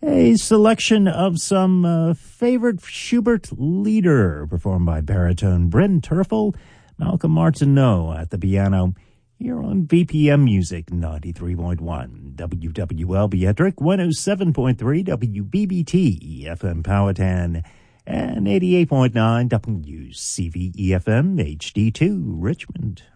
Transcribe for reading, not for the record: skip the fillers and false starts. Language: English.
A selection of some favorite Schubert Lieder performed by baritone Bryn Terfel, Malcolm Martineau at the piano, here on VPM Music 93.1, WWLB Ettrick 107.3, WBBT FM Powhatan, and 88.9 WCVE FM HD2 Richmond.